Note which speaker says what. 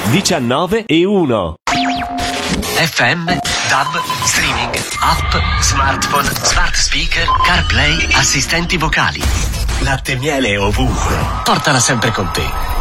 Speaker 1: 19 e 1.
Speaker 2: FM, DAB, streaming, app, smartphone, smart speaker, CarPlay, assistenti vocali. Latte e miele ovunque. Portala sempre con te.